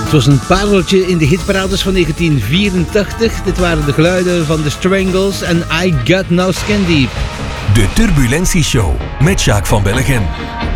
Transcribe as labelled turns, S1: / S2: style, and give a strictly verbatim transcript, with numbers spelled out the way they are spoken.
S1: Het was een pareltje in de hitparades van negentien vierentachtig. Dit waren de geluiden van The Strangles en I Got No Skin Deep.
S2: De Turbulentie Show met Jacques van Bellegem.